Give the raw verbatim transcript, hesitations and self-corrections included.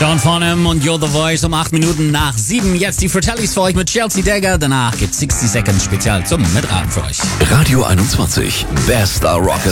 John Farnham und You're the Voice um acht Minuten nach sieben. Jetzt die Fratellis für euch mit Chelsea Dagger. Danach gibt's sechzig Seconds Spezial zum Mitraten für euch. Radio einundzwanzig, bester Rock